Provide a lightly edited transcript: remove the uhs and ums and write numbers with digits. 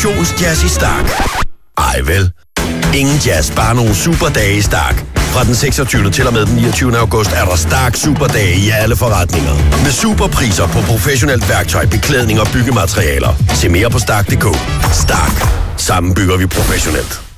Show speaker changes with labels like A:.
A: Revolutionsjazz i Stark. Ej vel. Ingen jazz, bare nogle superdage i Stark. Fra den 26. til og med den 29. august er der Stark Superdage i alle forretninger. Med superpriser på professionelt værktøj, beklædning og byggematerialer. Se mere på Stark.dk. Stark. Sammen bygger vi professionelt.